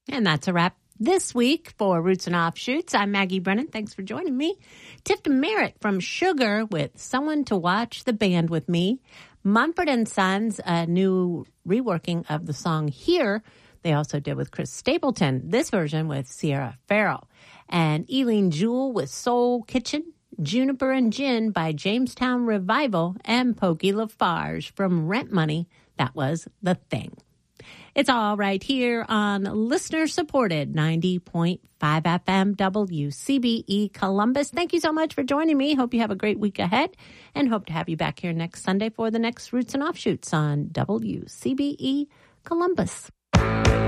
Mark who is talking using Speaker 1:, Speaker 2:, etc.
Speaker 1: And that's a wrap this week for Roots and Offshoots. I'm Maggie Brennan. Thanks for joining me. Tifton Merritt from Sugar with Someone to Watch the Band with Me. Mumford & Sons, a new reworking of the song Here. They also did with Chris Stapleton. This version with Sierra Farrell. And Eileen Jewell with Soul Kitchen. Juniper and Gin by Jamestown Revival. And Pokey Lafarge from Rent Money. That was The Thing. It's all right here on listener-supported 90.5 FM WCBE Columbus. Thank you so much for joining me. Hope you have a great week ahead and hope to have you back here next Sunday for the next Roots and Offshoots on WCBE Columbus.